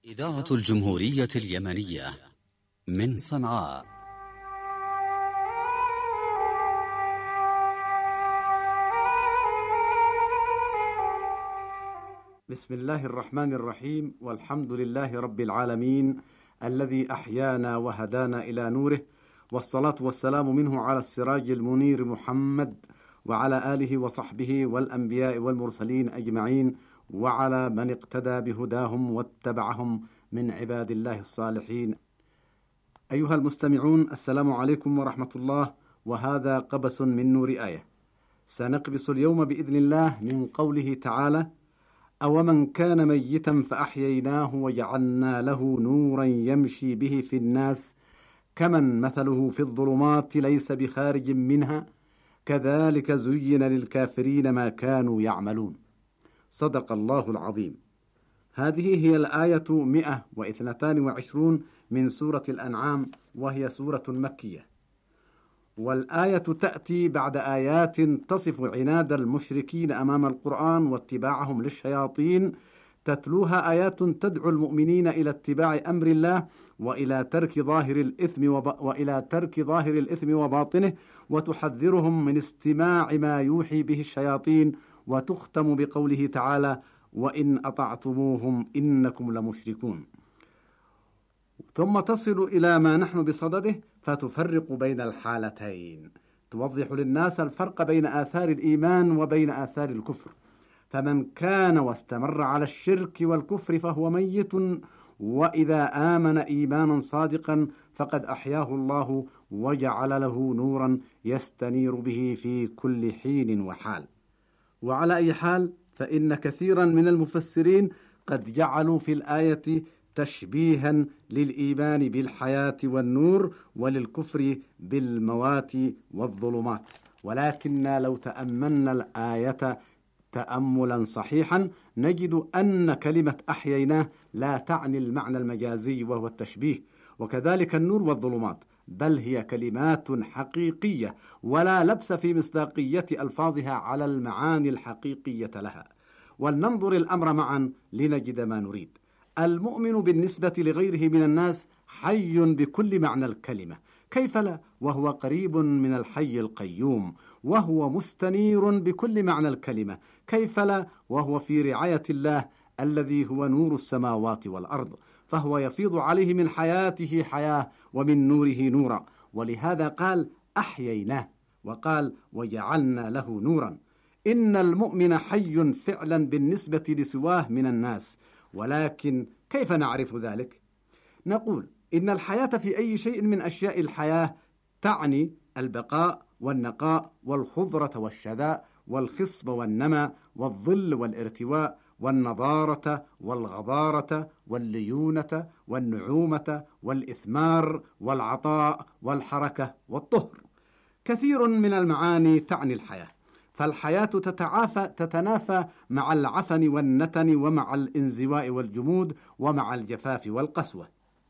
إذاعة الجمهورية اليمنية من صنعاء. بسم الله الرحمن الرحيم، والحمد لله رب العالمين الذي أحيانا وهدانا إلى نوره، والصلاة والسلام منه على السراج المنير محمد وعلى آله وصحبه والأنبياء والمرسلين أجمعين، وعلى من اقتدى بهداهم واتبعهم من عباد الله الصالحين. أيها المستمعون، السلام عليكم ورحمة الله، وهذا قبس من نور آية. سنقبس اليوم بإذن الله من قوله تعالى: أومن كان ميتا فأحييناه وجعلنا له نورا يمشي به في الناس كمن مثله في الظلمات ليس بخارج منها كذلك زين للكافرين ما كانوا يعملون. صدق الله العظيم. هذه هي الآية 122 من سورة الأنعام، وهي سورة مكية، والآية تأتي بعد آيات تصف عناد المشركين أمام القرآن واتباعهم للشياطين، تتلوها آيات تدعو المؤمنين إلى اتباع أمر الله وإلى ترك ظاهر الإثم وباطنه، وتحذرهم من استماع ما يوحي به الشياطين، وتختم بقوله تعالى: وإن أطعتموهم إنكم لمشركون. ثم تصل إلى ما نحن بصدده فتفرق بين الحالتين، توضح للناس الفرق بين آثار الإيمان وبين آثار الكفر. فمن كان واستمر على الشرك والكفر فهو ميت، وإذا آمن إيمانا صادقا فقد أحياه الله وجعل له نورا يستنير به في كل حين وحال. وعلى أي حال، فإن كثيرا من المفسرين قد جعلوا في الآية تشبيها للإيمان بالحياة والنور، وللكفر بالموات والظلمات، ولكن لو تأملنا الآية تأملا صحيحا نجد أن كلمة أحييناه لا تعني المعنى المجازي وهو التشبيه، وكذلك النور والظلمات، بل هي كلمات حقيقية ولا لبس في مصداقية ألفاظها على المعاني الحقيقية لها. ولننظر الأمر معا لنجد ما نريد. المؤمن بالنسبة لغيره من الناس حي بكل معنى الكلمة، كيف لا وهو قريب من الحي القيوم، وهو مستنير بكل معنى الكلمة، كيف لا وهو في رعاية الله الذي هو نور السماوات والأرض، فهو يفيض عليه من حياته حياة ومن نوره نورا. ولهذا قال أحييناه، وقال وجعلنا له نورا. إن المؤمن حي فعلا بالنسبة لسواه من الناس، ولكن كيف نعرف ذلك؟ نقول إن الحياة في أي شيء من أشياء الحياة تعني البقاء والنقاء والخضرة والشذاء والخصب والنمى والظل والارتواء والنضارة والغبارة والليونة والنعومة والإثمار والعطاء والحركة والطهر. كثير من المعاني تعني الحياة، فالحياة تتنافى مع العفن والنتن ومع الانزواء والجمود ومع الجفاف والقسوة.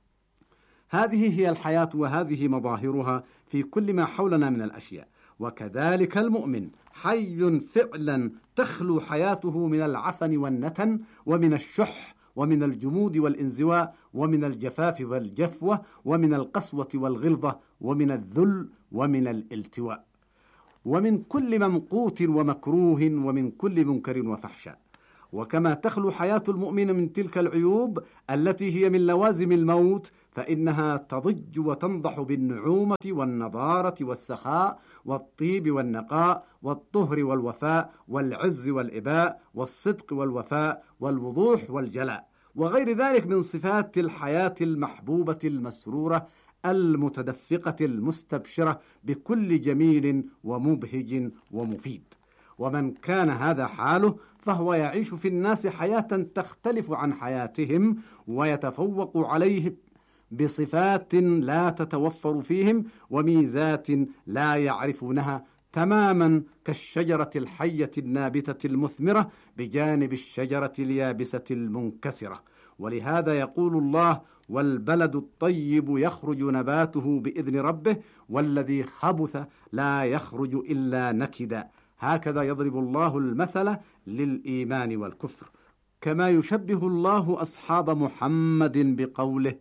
هذه هي الحياة، وهذه مظاهرها في كل ما حولنا من الأشياء. وكذلك المؤمن حي فعلا تخلو حياته من العفن والنتن ومن الشح ومن الجمود والانزواء ومن الجفاف والجفوة ومن القسوة والغلظة ومن الذل ومن الالتواء ومن كل ممقوت ومكروه ومن كل منكر وفحشاء. وكما تخلو حياة المؤمن من تلك العيوب التي هي من لوازم الموت، فإنها تضج وتنضح بالنعومة والنضارة والسخاء والطيب والنقاء والطهر والوفاء والعز والإباء والصدق والوفاء والوضوح والجلاء وغير ذلك من صفات الحياة المحبوبة المسرورة المتدفقة المستبشرة بكل جميل ومبهج ومفيد. ومن كان هذا حاله فهو يعيش في الناس حياة تختلف عن حياتهم، ويتفوق عليهم بصفات لا تتوفر فيهم وميزات لا يعرفونها، تماما كالشجرة الحية النابتة المثمرة بجانب الشجرة اليابسة المنكسرة. ولهذا يقول الله: والبلد الطيب يخرج نباته بإذن ربه والذي خبث لا يخرج إلا نكدا. هكذا يضرب الله المثل للإيمان والكفر. كما يشبه الله أصحاب محمد بقوله: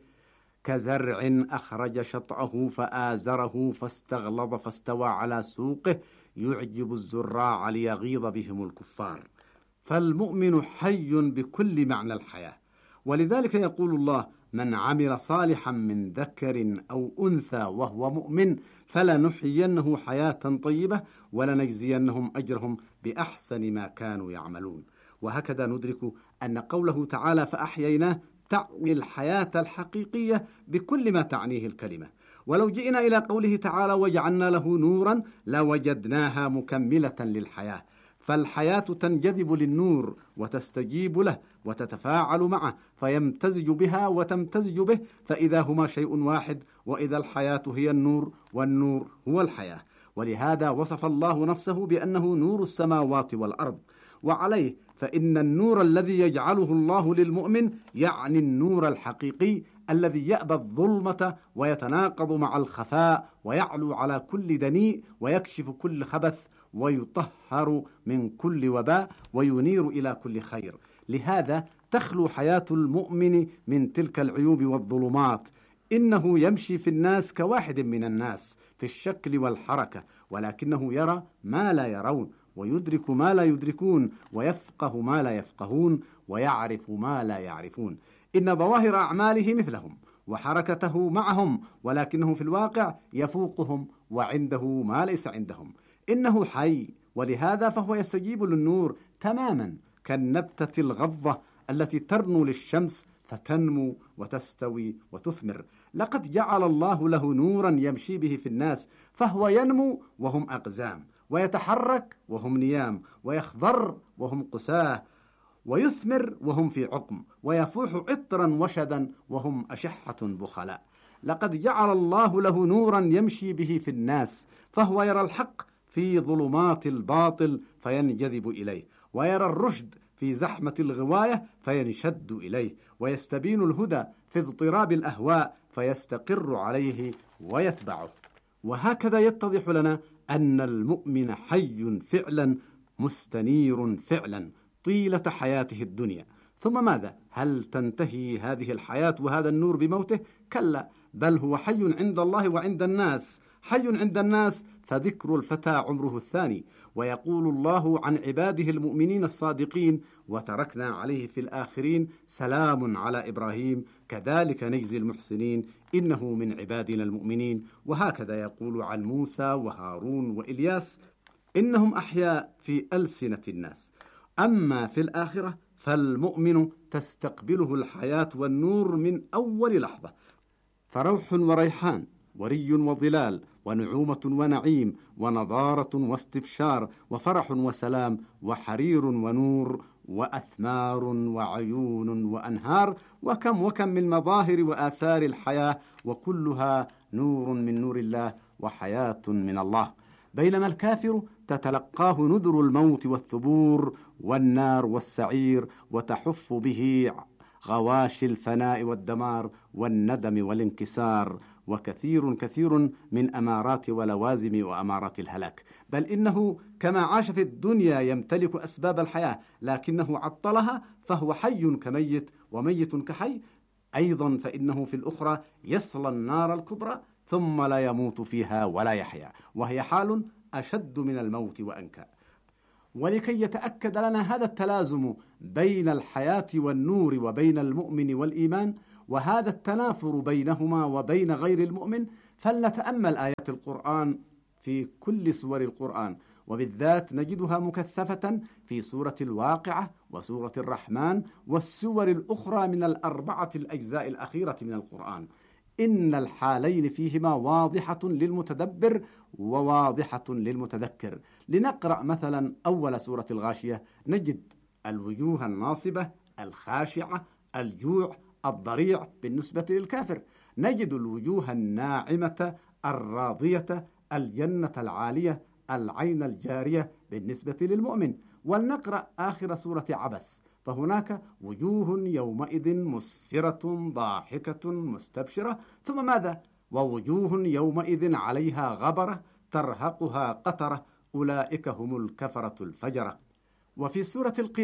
كزرع أخرج شطأه فآزره فاستغلظ فاستوى على سوقه يعجب الزراع ليغيظ بهم الكفار. فالمؤمن حي بكل معنى الحياة، ولذلك يقول الله: من عمل صالحا من ذكر أو أنثى وهو مؤمن فلنحيينه حياة طيبة ولنجزينهم أجرهم بأحسن ما كانوا يعملون. وهكذا ندرك أن قوله تعالى فأحييناه تعني الحياة الحقيقية بكل ما تعنيه الكلمة. ولو جئنا إلى قوله تعالى وجعلنا له نورا لوجدناها مكملة للحياة، فالحياة تنجذب للنور وتستجيب له وتتفاعل معه فيمتزج بها وتمتزج به، فإذا هما شيء واحد، وإذا الحياة هي النور والنور هو الحياة. ولهذا وصف الله نفسه بأنه نور السماوات والأرض. وعليه فإن النور الذي يجعله الله للمؤمن يعني النور الحقيقي الذي يأبى الظلمة ويتناقض مع الخفاء ويعلو على كل دنيء ويكشف كل خبث ويطهر من كل وباء وينير إلى كل خير. لهذا تخلو حياة المؤمن من تلك العيوب والظلمات. إنه يمشي في الناس كواحد من الناس في الشكل والحركة، ولكنه يرى ما لا يرون، ويدرك ما لا يدركون، ويفقه ما لا يفقهون، ويعرف ما لا يعرفون. إن ظواهر أعماله مثلهم وحركته معهم، ولكنه في الواقع يفوقهم وعنده ما ليس عندهم. إنه حي، ولهذا فهو يستجيب للنور تماما كالنبتة الغضة التي ترنو للشمس فتنمو وتستوي وتثمر. لقد جعل الله له نورا يمشي به في الناس، فهو ينمو وهم أقزام، ويتحرك وهم نيام، ويخضر وهم قساه، ويثمر وهم في عقم، ويفوح عطرا وشدا وهم أشحة بخلاء. لقد جعل الله له نورا يمشي به في الناس، فهو يرى الحق في ظلمات الباطل فينجذب إليه، ويرى الرشد في زحمة الغواية فينشد إليه، ويستبين الهدى في اضطراب الأهواء فيستقر عليه ويتبعه. وهكذا يتضح لنا أن المؤمن حي فعلا مستنير فعلا طيلة حياته الدنيا. ثم ماذا؟ هل تنتهي هذه الحياة وهذا النور بموته؟ كلا، بل هو حي عند الله وعند الناس. حي عند الناس فذكر الفتى عمره الثاني. ويقول الله عن عباده المؤمنين الصادقين: وتركنا عليه في الآخرين سلام على إبراهيم كذلك نجزي المحسنين إنه من عبادنا المؤمنين. وهكذا يقول عن موسى وهارون وإلياس: إنهم أحياء في ألسنة الناس. أما في الآخرة فالمؤمن تستقبله الحياة والنور من أول لحظة، فروح وريحان وري وظلال ونعومة ونعيم ونضارة واستبشار وفرح وسلام وحرير ونور وأثمار وعيون وأنهار، وكم من مظاهر وآثار الحياة، وكلها نور من نور الله وحياة من الله. بينما الكافر تتلقاه نذر الموت والثبور والنار والسعير، وتحف به غواشي الفناء والدمار والندم والانكسار، وكثير من أمارات ولوازم وأمارات الهلاك. بل إنه كما عاش في الدنيا يمتلك أسباب الحياة لكنه عطلها، فهو حي كميت وميت كحي. أيضا فإنه في الأخرى يصلى النار الكبرى ثم لا يموت فيها ولا يحيا، وهي حال أشد من الموت وأنكى. ولكي يتأكد لنا هذا التلازم بين الحياة والنور وبين المؤمن والإيمان، وهذا التنافر بينهما وبين غير المؤمن، فلنتأمل آيات القرآن في كل سور القرآن، وبالذات نجدها مكثفة في سورة الواقعة وسورة الرحمن والسور الأخرى من الأربعة الأجزاء الأخيرة من القرآن. إن الحالين فيهما واضحة للمتدبر وواضحة للمتذكر. لنقرأ مثلا أول سورة الغاشية، نجد الوجوه الناصبة الخاشعة الجوع الضريع بالنسبة للكافر، نجد الوجوه الناعمة الراضية الجنة العالية العين الجارية بالنسبة للمؤمن. ولنقرأ آخر سورة عبس، فهناك وجوه يومئذ مسفرة ضاحكة مستبشرة. ثم ماذا؟ ووجوه يومئذ عليها غبرة ترهقها قترة أولئك هم الكفرة الفجرة. وفي سورة القيامة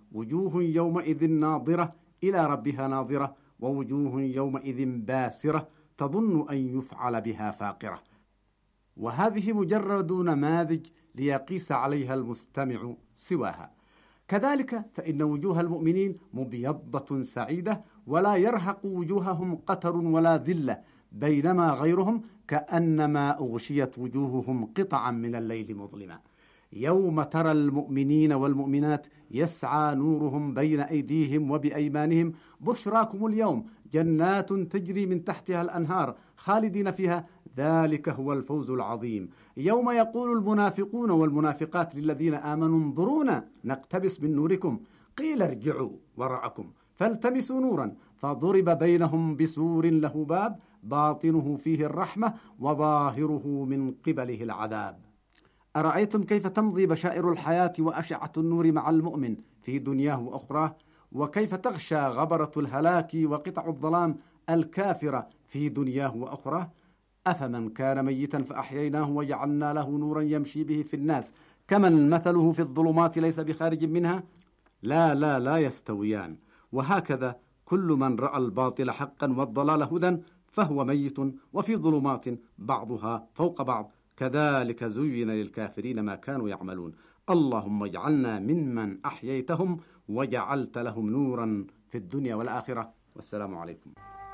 وجوه يومئذ ناظرة إلى ربها ناظرة ووجوه يومئذ باسرة تظن أن يفعل بها فاقرة. وهذه مجرد نماذج ليقيس عليها المستمع سواها. كذلك فإن وجوه المؤمنين مبيضة سعيدة ولا يرهق وجوههم قتر ولا ذلة، بينما غيرهم كأنما أغشيت وجوههم قطعا من الليل مظلما. يوم ترى المؤمنين والمؤمنات يسعى نورهم بين أيديهم وبأيمانهم بشراكم اليوم جنات تجري من تحتها الأنهار خالدين فيها ذلك هو الفوز العظيم. يوم يقول المنافقون والمنافقات للذين آمنوا انظرونا نقتبس من نوركم قيل ارجعوا وراءكم فالتمسوا نورا فضرب بينهم بسور له باب باطنه فيه الرحمة وظاهره من قبله العذاب. أرأيتم كيف تمضي بشائر الحياة وأشعة النور مع المؤمن في دنياه وأخراه، وكيف تغشى غبرة الهلاك وقطع الظلام الكافرة في دنياه وأخراه؟ أفمن كان ميتا فأحييناه وجعلنا له نورا يمشي به في الناس كمن مثله في الظلمات ليس بخارج منها؟ لا يستويان. وهكذا كل من رأى الباطل حقا والضلال هدى فهو ميت وفي ظلمات بعضها فوق بعض كذلك زين للكافرين ما كانوا يعملون. اللهم اجعلنا ممن أحييتهم وجعلت لهم نورا في الدنيا والآخرة. والسلام عليكم.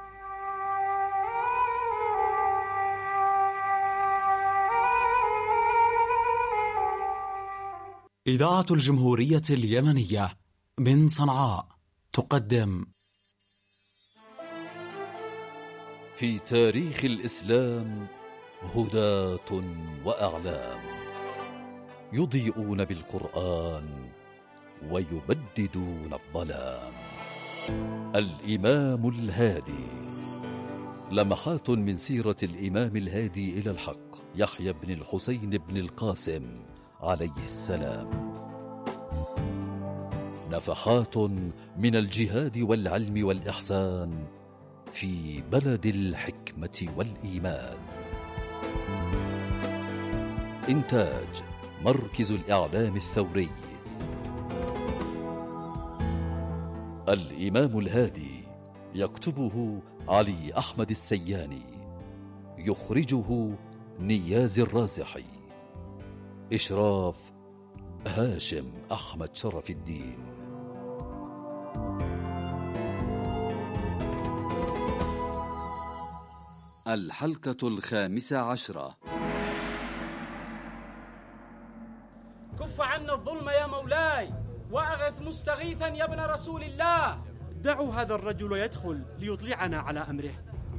إذاعة الجمهورية اليمنية من صنعاء تقدم في تاريخ الإسلام هداة وأعلام يضيئون بالقرآن ويبددون الظلام. الإمام الهادي، لمحات من سيرة الإمام الهادي إلى الحق يحيى بن الحسين بن القاسم عليه السلام. نفحات من الجهاد والعلم والإحسان في بلد الحكمة والإيمان. إنتاج مركز الإعلام الثوري. الإمام الهادي، يكتبه علي أحمد السياني، يخرجه نياز الرازحي، إشراف هاشم أحمد شرف الدين. الحلقة 15. كف عنا الظلم يا مولاي وأغث مستغيثا يا ابن رسول الله. دعوا هذا الرجل يدخل ليطلعنا على أمره.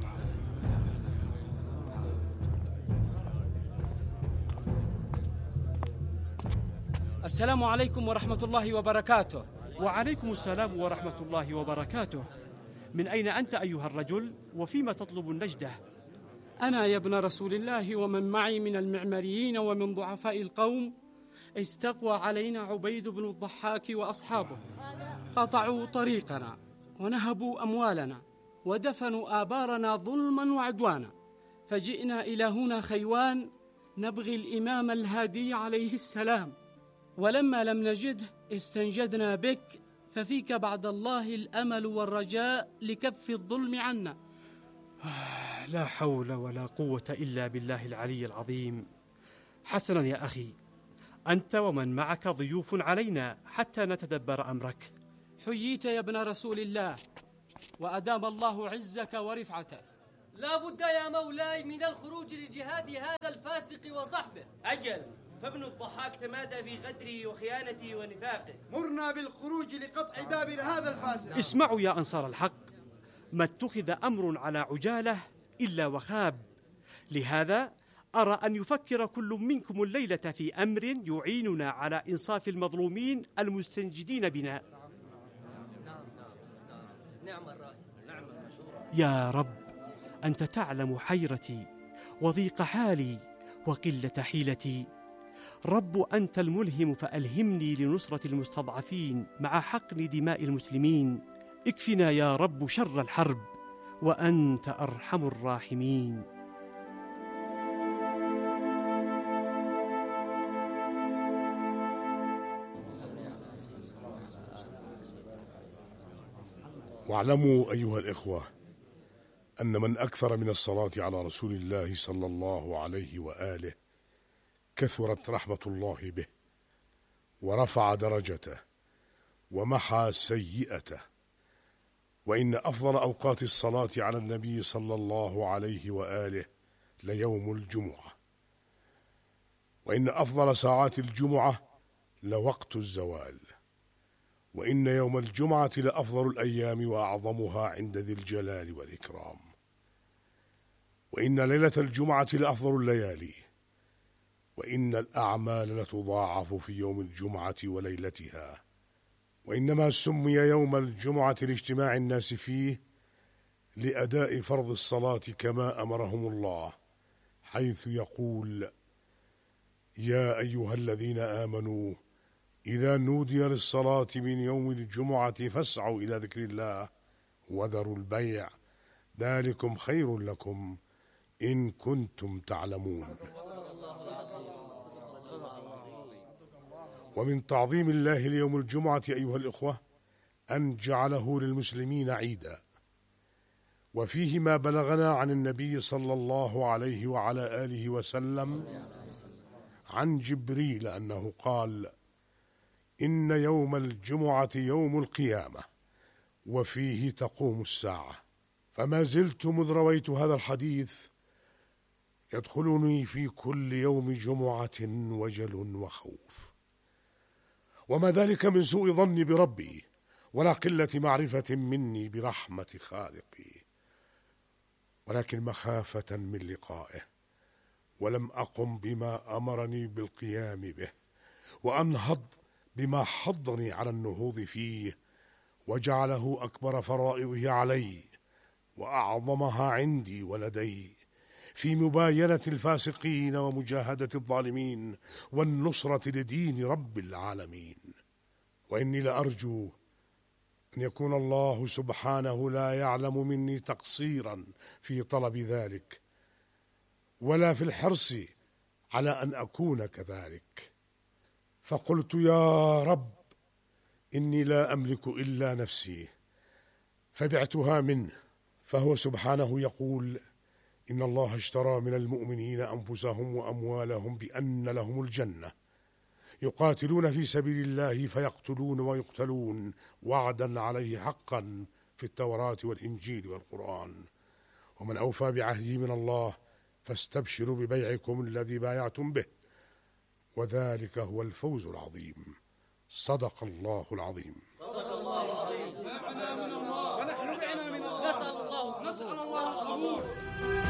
السلام عليكم ورحمة الله وبركاته. وعليكم السلام ورحمة الله وبركاته. من أين أنت أيها الرجل وفيما تطلب النجدة؟ أنا يا ابن رسول الله ومن معي من المعمريين ومن ضعفاء القوم استقوى علينا عبيد بن الضحاك وأصحابه، قطعوا طريقنا ونهبوا أموالنا ودفنوا آبارنا ظلما وعدوانا، فجئنا إلى هنا خيوان نبغي الإمام الهادي عليه السلام، ولما لم نجده استنجدنا بك، ففيك بعد الله الأمل والرجاء لكف الظلم عنا. لا حول ولا قوة إلا بالله العلي العظيم. حسنا يا أخي، أنت ومن معك ضيوف علينا حتى نتدبر أمرك. حييت يا ابن رسول الله وأدام الله عزك ورفعتك. لا بد يا مولاي من الخروج لجهاد هذا الفاسق وصحبه. أجل، فابن الضحاك تمادى في غدره وخيانته ونفاقه. مرنا بالخروج لقطع دابر هذا الفاسق. اسمعوا يا أنصار الحق، ما اتخذ أمر على عجالة إلا وخاب، لهذا أرى أن يفكر كل منكم الليلة في أمر يعيننا على إنصاف المظلومين المستنجدين بنا. يا رب، أنت تعلم حيرتي وضيق حالي وقلة حيلتي. رب أنت الملهم فألهمني لنصرة المستضعفين مع حقن دماء المسلمين. اكفنا يا رب شر الحرب وأنت أرحم الراحمين. واعلموا أيها الإخوة أن من أكثر من الصلاة على رسول الله صلى الله عليه وآله كثرت رحمة الله به ورفع درجته ومحى سيئته. وإن أفضل أوقات الصلاة على النبي صلى الله عليه وآله ليوم الجمعة، وإن أفضل ساعات الجمعة لوقت الزوال، وإن يوم الجمعة لأفضل الأيام وأعظمها عند ذي الجلال والإكرام، وإن ليلة الجمعة لأفضل الليالي، وإن الأعمال لتضاعف في يوم الجمعة وليلتها. وإنما سمي يوم الجمعة لاجتماع الناس فيه لأداء فرض الصلاة كما أمرهم الله، حيث يقول: يا أيها الذين آمنوا إذا نودي للصلاة من يوم الجمعة فاسعوا إلى ذكر الله وذروا البيع ذلكم خير لكم إن كنتم تعلمون. ومن تعظيم الله ليوم الجمعة أيها الإخوة أن جعله للمسلمين عيدا، وفيه ما بلغنا عن النبي صلى الله عليه وعلى آله وسلم عن جبريل أنه قال: إن يوم الجمعة يوم القيامة وفيه تقوم الساعة. فما زلت مذ رويت هذا الحديث يدخلني في كل يوم جمعة وجل وخوف، وما ذلك من سوء ظني بربي ولا قلة معرفة مني برحمة خالقي، ولكن مخافة من لقائه، ولم أقم بما أمرني بالقيام به، وأنهض بما حضني على النهوض فيه، وجعله أكبر فرائضه علي وأعظمها عندي ولدي في مباينة الفاسقين ومجاهدة الظالمين والنصرة لدين رب العالمين. وإني لأرجو أن يكون الله سبحانه لا يعلم مني تقصيرا في طلب ذلك ولا في الحرص على أن أكون كذلك، فقلت: يا رب إني لا أملك إلا نفسي، فبعتها منه، فهو سبحانه يقول: إن الله اشترى من المؤمنين أنفسهم وأموالهم بأن لهم الجنة يقاتلون في سبيل الله فيقتلون ويقتلون وعدا عليه حقا في التوراة والإنجيل والقرآن، ومن أوفى بعهده من الله فاستبشروا ببيعكم الذي بايعتم به، وذلك هو الفوز العظيم. صدق الله العظيم. صدق الله العظيم. ونحن معنا من الله. نسأل الله القبول.